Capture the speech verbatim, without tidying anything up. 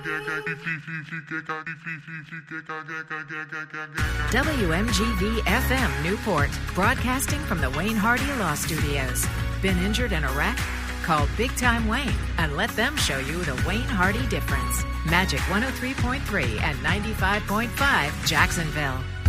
W M G V F M Newport, broadcasting from the Wayne Hardy Law Studios. Been injured in a wreck? Call Big Time Wayne and let them show you the Wayne Hardy difference. Magic one oh three point three and ninety-five point five Jacksonville.